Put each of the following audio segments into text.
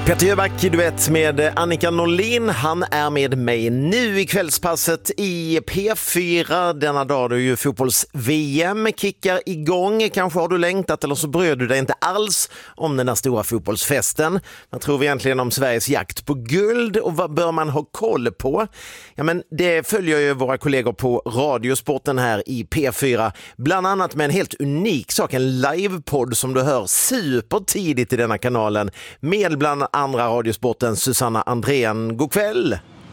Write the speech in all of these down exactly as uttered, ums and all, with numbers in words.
Peter Jöback, du vet, med Annika Norlin. Han är med mig nu i kvällspasset i P fyra. Denna dag då ju fotbolls-V M kickar igång. Kanske har du längtat eller så bröd du dig inte alls om den här stora fotbollsfesten. Vad tror vi egentligen om Sveriges jakt på guld och vad bör man ha koll på? Ja, men det följer ju våra kollegor på Radiosporten här i P fyra. Bland annat med en helt unik sak, en livepodd som du hör supertidigt i denna kanalen. Med bland andra Radiosporten Susanna Andrén. God kväll!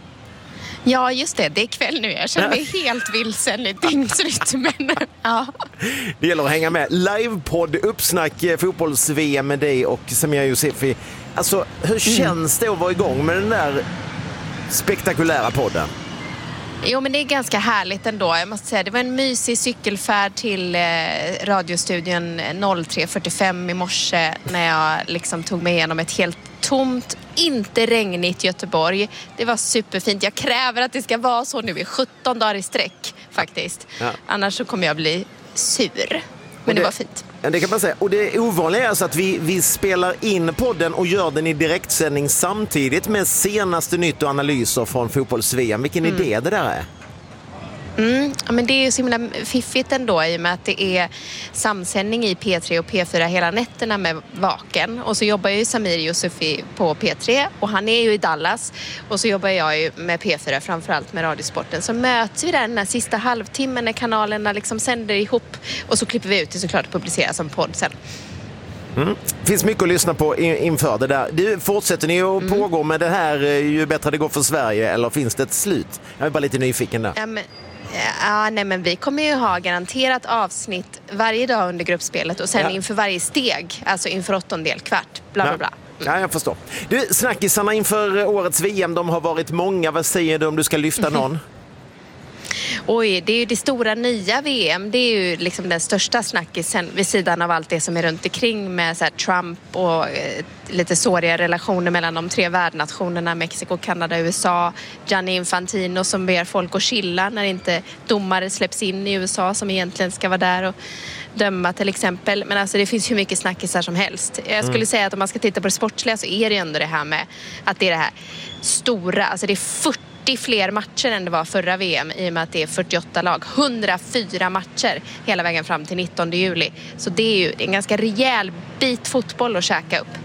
Ja, just det. Det är kväll nu. Jag känner mig helt vilsen i dygnsrytmen. Ja. Det gäller att hänga med. Livepodd, uppsnack, fotbolls-V M med dig och Samia Youssefi. Alltså, hur känns det att vara igång med den där spektakulära podden? Jo, men det är ganska härligt ändå. Jag måste säga, det var en mysig cykelfärd till eh, radiostudion tre fyrtiofem i morse när jag liksom tog mig igenom ett helt tomt, inte regnigt Göteborg. Det var superfint. Jag kräver att det ska vara så nu i sjutton dagar i sträck faktiskt. Ja. Annars så kommer jag bli sur. Men det, det var fint. Det kan man säga. Och det ovanliga är alltså att vi, vi spelar in podden och gör den i direktsändning samtidigt med senaste nytt och analyser från fotbolls-V M. Vilken mm. idé det där är? Mm, ja, men det är ju så himla fiffigt ändå i och med att det är samsändning i P tre och P fyra hela nätterna med Vaken. Och så jobbar ju Samir Youssefi på P tre och han är ju i Dallas. Och så jobbar jag ju med P fyra, framförallt med Radiosporten. Så möts vi där den här sista halvtimmen när kanalerna liksom sänder ihop. Och så klipper vi ut det såklart och publicerar som podd sen. Mm. Finns mycket att lyssna på inför det där. Du, fortsätter ni att mm. pågå med det här ju bättre det går för Sverige eller finns det ett slut? Jag är bara lite nyfiken där. Ja, men... Ja, nej, men vi kommer ju ha garanterat avsnitt varje dag under gruppspelet och sen ja. inför varje steg, alltså inför åttondel, kvart, bla bla bla. Mm. Ja, jag förstår. Du, snackisarna inför årets V M, de har varit många. Vad säger du om du ska lyfta någon? Oj, det är ju det stora nya V M. Det är ju liksom den största snackisen vid sidan av allt det som är runt omkring med så här Trump och eh, lite såriga relationer mellan de tre värdnationerna Mexiko, Kanada och U S A. Gianni Infantino som ber folk att chilla när inte domare släpps in i U S A som egentligen ska vara där och döma till exempel. Men alltså det finns hur mycket snackisar som helst. Jag skulle mm. säga att om man ska titta på det sportsliga så är det ändå det här med att det är det här stora, alltså det är fyrtio fler matcher än det var förra V M i och med att det är fyrtioåtta lag. hundrafyra matcher hela vägen fram till nittonde juli. Så det är ju en ganska rejäl bit fotboll att käka upp.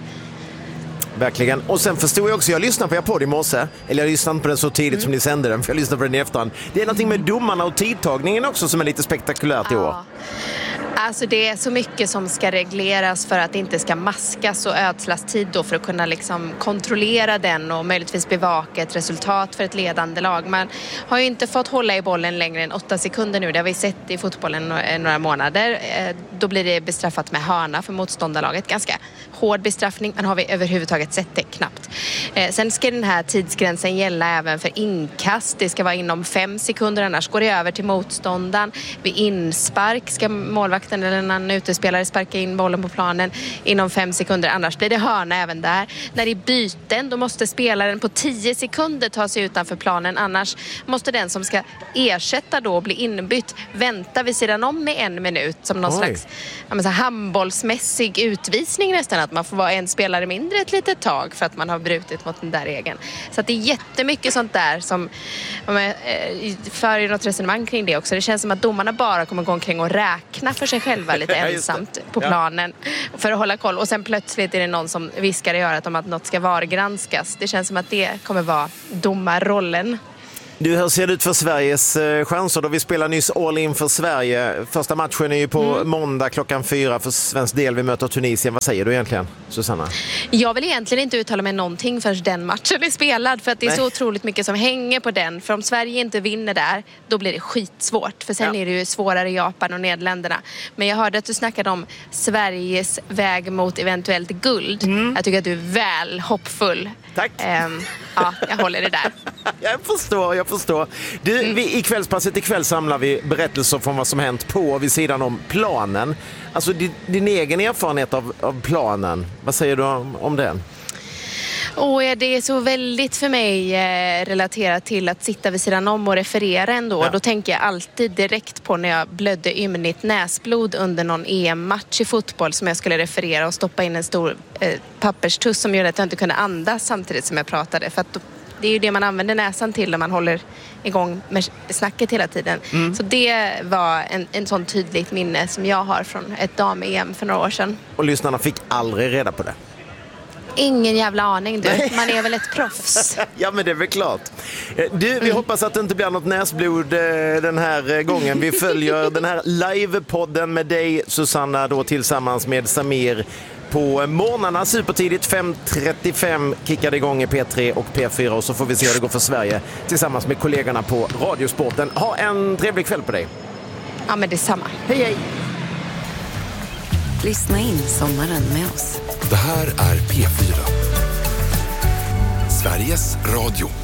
Verkligen. Och sen förstod jag också, jag lyssnade på er podd i morse. Eller jag lyssnade på den så tidigt mm. som ni sände den, för jag lyssnade på den i efterhand. Det är någonting med domarna och tidtagningen också som är lite spektakulärt i år. Ja. Alltså det är så mycket som ska regleras för att det inte ska maskas och ödslas tid då för att kunna liksom kontrollera den och möjligtvis bevaka ett resultat för ett ledande lag. Man har ju inte fått hålla i bollen längre än åtta sekunder nu. Det har vi sett i fotbollen några månader. Då blir det bestraffat med hörna för motståndarlaget. Ganska hård bestraffning, men har vi överhuvudtaget sett det knappt. Sen ska den här tidsgränsen gälla även för inkast. Det ska vara inom fem sekunder, annars går det över till motståndaren. Vid inspark ska målvakten eller en annan utespelare sparka in bollen på planen inom fem sekunder, annars blir det hörna även där. När det är byten, då måste spelaren på tio sekunder ta sig utanför planen, annars måste den som ska ersätta då bli inbytt vänta vid sidan om med en minut som någon Oj. slags ja, men så här, handbollsmässig utvisning nästan, att man får vara en spelare mindre ett litet tag för att man har brutit mot den där regeln. Så att det är jättemycket sånt där som ja, för ju något resonemang kring det också. Det känns som att domarna bara kommer gå omkring och räkna för sig själva lite ensamt på planen för att hålla koll. Och sen plötsligt är det någon som viskar i örat om att något ska vargranskas. Det känns som att det kommer vara domarrollen. Du, hur ser det ut för Sveriges eh, chanser då? Vi spelar nyss all in för Sverige. Första matchen är ju på mm. måndag klockan fyra för svensk del. Vi möter Tunisien. Vad säger du egentligen, Susanna? Jag vill egentligen inte uttala mig någonting förrän den matchen är spelad. För att det är Nej. så otroligt mycket som hänger på den. För om Sverige inte vinner där, då blir det skitsvårt. För sen ja. är det ju svårare i Japan och Nederländerna. Men jag hörde att du snackade om Sveriges väg mot eventuellt guld. Mm. Jag tycker att du är väl hoppfull. Tack. Um, ja, jag håller det där. Jag förstår, jag förstår. Du, mm. vi, i kvällspasset ikväll samlar vi berättelser från vad som hänt på och vid sidan om planen. Alltså din, din egen erfarenhet av, av planen, vad säger du om, om den? Och det är så väldigt för mig eh, relaterat till att sitta vid sidan om och referera ändå. Ja. Då tänker jag alltid direkt på när jag blödde ymnigt näsblod under någon E M-match i fotboll som jag skulle referera och stoppa in en stor eh, papperstuss som gjorde att jag inte kunde andas samtidigt som jag pratade. För att då, det är ju det man använder näsan till när man håller igång med snacket hela tiden. Mm. Så det var en, en sån tydligt minne som jag har från ett dam-E M för några år sedan. Och lyssnarna fick aldrig reda på det? Ingen jävla aning du. Man är väl ett proffs. Ja, men det är väl klart. Du, vi mm. hoppas att det inte blir något näsblod den här gången. Vi följer den här livepodden med dig, Susanna, då tillsammans med Samir. På morgnarna supertidigt fem trettiofem kickade igång i P tre och P fyra och så får vi se hur det går för Sverige tillsammans med kollegorna på Radiosporten. Ha en trevlig kväll på dig. Ja, men detsamma. Hej, hej! Lyssna in sommaren med oss. Det här är P fyra. Sveriges Radio.